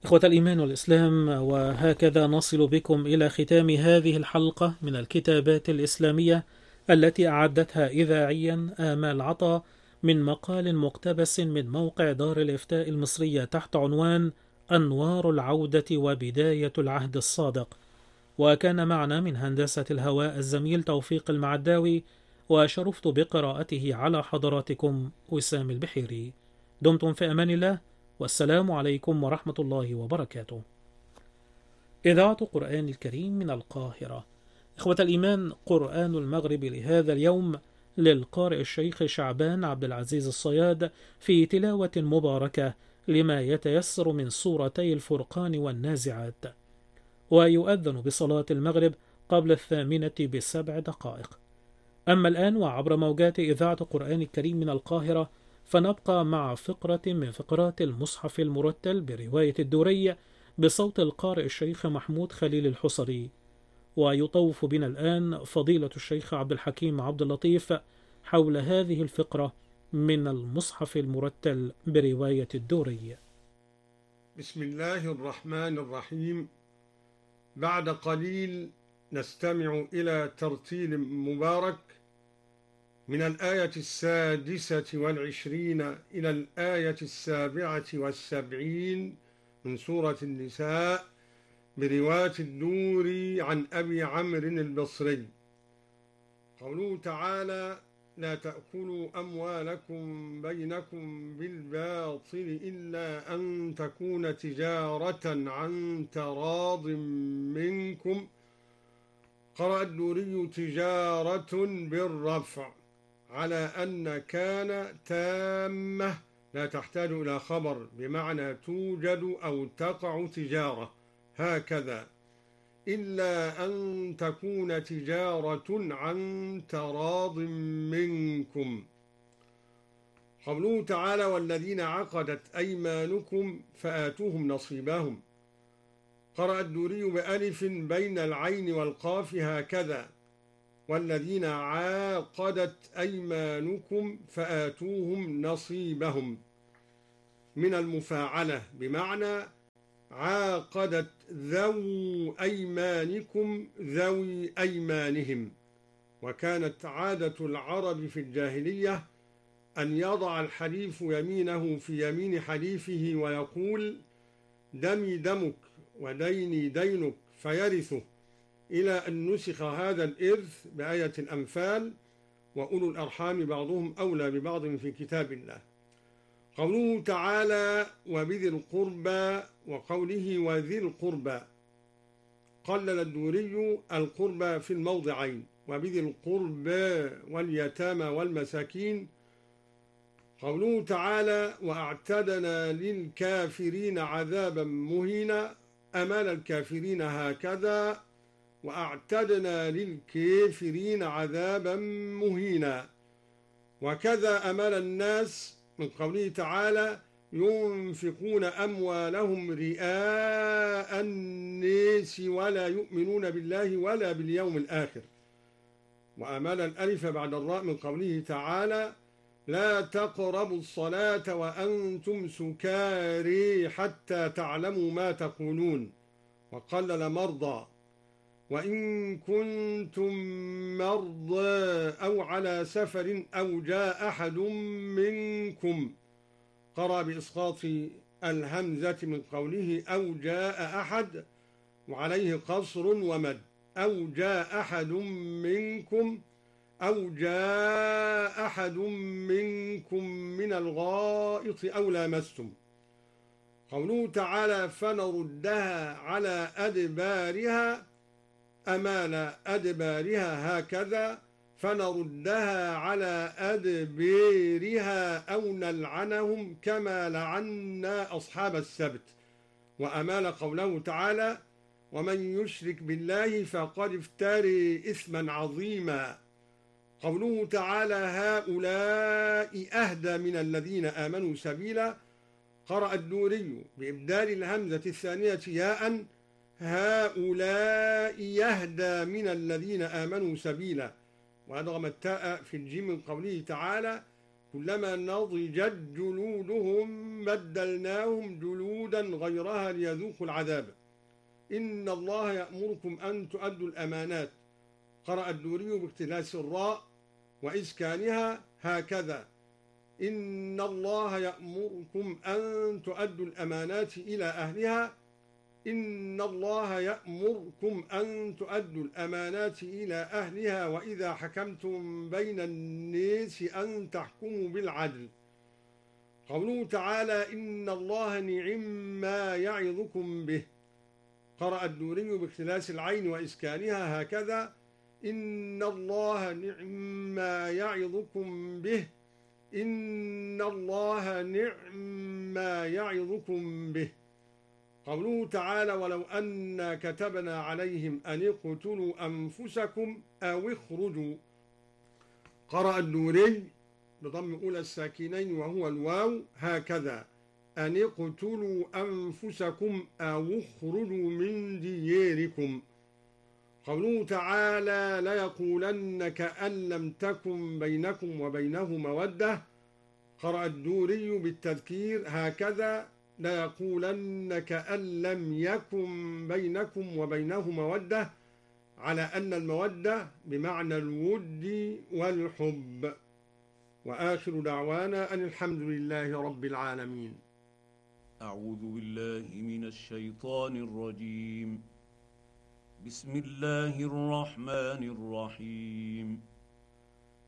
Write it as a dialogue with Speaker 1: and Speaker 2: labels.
Speaker 1: إخوة الإيمان والإسلام، وهكذا نصل بكم إلى ختام هذه الحلقة من الكتابات الإسلامية التي أعدتها إذاعيا آمال عطا من مقال مقتبس من موقع دار الإفتاء المصرية تحت عنوان أنوار العودة وبداية العهد الصادق. وكان معنا من هندسة الهواء الزميل توفيق المعداوي، وشرفت بقراءته على حضراتكم وسام البحيري. دمتم في أمان الله، والسلام عليكم ورحمة الله وبركاته. إذاعة قرآن الكريم من القاهرة. إخوة الإيمان، قرآن المغرب لهذا اليوم للقارئ الشيخ شعبان عبد العزيز الصياد في تلاوة مباركة لما يتيسر من سورتي الفرقان والنازعات، ويؤذن بصلاة المغرب قبل 8:07. أما الآن وعبر موجات إذاعة قرآن الكريم من القاهرة، فنبقى مع فقرة من فقرات المصحف المرتل برواية الدوري بصوت القارئ الشيخ محمود خليل الحصري. ويطوف بنا الآن فضيلة الشيخ عبد الحكيم عبد اللطيف حول هذه الفقرة من المصحف المرتل برواية الدوري.
Speaker 2: بسم الله الرحمن الرحيم. بعد قليل نستمع إلى ترتيل مبارك من الآية 26 إلى الآية 77 من سورة النساء برواية الدوري عن أبي عمرو البصري. قوله تعالى: لا تأكلوا أموالكم بينكم بالباطل إلا أن تكون تجارة عن تراض منكم. قرأ الدوري تجارة بالرفع على أن كان تامة لا تحتاج إلى خبر، بمعنى توجد أو تقع تجارة، هكذا إلا أن تكون تجارة عن تراض منكم. قوله تعالى: والذين عقدت أيمانكم فآتوهم نصيبهم. قرأ الدوري بألف بين العين والقاف هكذا: والذين عاقدت أيمانكم فآتوهم نصيبهم، من المفاعلة، بمعنى عاقدت ذو أيمانكم ذوي أيمانهم. وكانت عادة العرب في الجاهلية أن يضع الحليف يمينه في يمين حليفه ويقول: دمي دمك وديني دينك، فيرثه، إلى أن نسخ هذا الإرث بآية الأنفال: وأولو الأرحام بعضهم أولى ببعض في كتاب الله. قوله تعالى: وبذي القربى، وقوله وذي القربى، قلل الدوري القربى في الموضعين: وبذي القربى واليتامى والمساكين. قوله تعالى: وأعتدنا للكافرين عذابا مهينا، أمال الكافرين هكذا: وأعتدنا للكافرين عذابا مهينا. وكذا أمال الناس من قوله تعالى: ينفقون أموالهم رئاء الناس ولا يؤمنون بالله ولا باليوم الآخر. وأمال الألف بعد الراء من قوله تعالى: لا تقربوا الصلاة وأنتم سكاري حتى تعلموا ما تقولون. وقلل مرضى: وإن كنتم مرضى أو على سفر أو جاء أحد منكم. قرأ بإسقاط الهمزة من قوله أو جاء أحد، وعليه قصر ومد: أو جاء أحد منكم، أو جاء أحد منكم من الغائط أو لامستم. قوله تعالى: فنردها على أدبارها، أمال أدبارها هكذا: فنردها على أدبارها أو نلعنهم كما لعنا أصحاب السبت. وأمال قوله تعالى: ومن يشرك بالله فقد افترى إثما عظيما. قوله تعالى: هؤلاء أهدى من الذين آمنوا سبيلا. قرأ الدوري بإبدال الهمزة الثانية ياء: هؤلاء يهدى من الذين آمنوا سبيلا، وأدغم التاء في الجيم من قوله تعالى: كلما نضجت جلودهم بدلناهم جلودا غيرها ليذوقوا العذاب إن الله يأمركم أن تؤدوا الأمانات. قرأ الدوري باختلاس الراء وإسكانها هكذا إن الله يأمركم أن تؤدوا الأمانات إلى أهلها إن الله يأمركم أن تؤدوا الأمانات إلى أهلها وإذا حكمتم بين الناس أن تحكموا بالعدل. قوله تعالى إن الله نعم ما يعظكم به. قرأ الدوري باختلاس العين وإسكانها هكذا إن الله نعم ما يعظكم به إن الله نعم ما يعظكم به. قوله تعالى ولو أن كتبنا عليهم أن اقتلوا أنفسكم أو اخرجوا. قرأ الدوري بضم أولى الساكنين وهو الواو هكذا أن اقتلوا أنفسكم أو اخرجوا من دياركم. قوله تعالى ليقولن كأن لم تكن بينكم وبينه مودة. قرأ الدوري بالتذكير هكذا ليقولن كأن لم يكن بينكم وبينه مودة على أن المودة بمعنى الود والحب. وآخر دعوانا أن الحمد لله رب العالمين.
Speaker 3: أعوذ بالله من الشيطان الرجيم. بسم الله الرحمن الرحيم.